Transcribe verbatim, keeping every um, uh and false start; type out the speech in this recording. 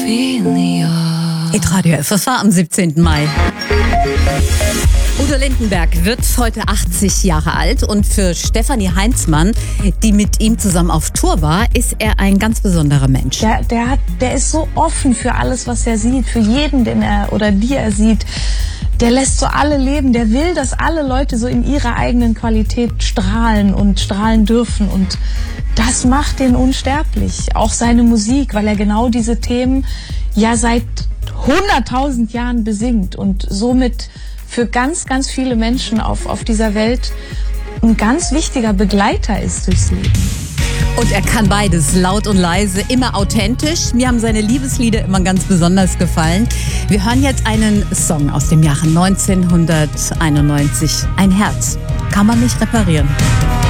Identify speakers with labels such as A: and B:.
A: Hitradio F S H am siebzehnten Mai. Udo Lindenberg wird heute achtzig Jahre alt und für Stefanie Heinzmann, die mit ihm zusammen auf Tour war, ist er ein ganz besonderer Mensch.
B: Der, der, hat, der ist so offen für alles, was er sieht, für jeden, den er oder die er sieht. Der lässt so alle leben, der will, dass alle Leute so in ihrer eigenen Qualität strahlen und strahlen dürfen. Und das macht den unsterblich. Auch seine Musik, weil er genau diese Themen ja seit hunderttausend Jahren besingt und somit für ganz, ganz viele Menschen auf, auf dieser Welt ein ganz wichtiger Begleiter ist durchs Leben.
A: Und er kann beides, laut und leise, immer authentisch. Mir haben seine Liebeslieder immer ganz besonders gefallen. Wir hören jetzt einen Song aus dem Jahre neunzehnhunderteinundneunzig. Ein Herz kann man nicht reparieren.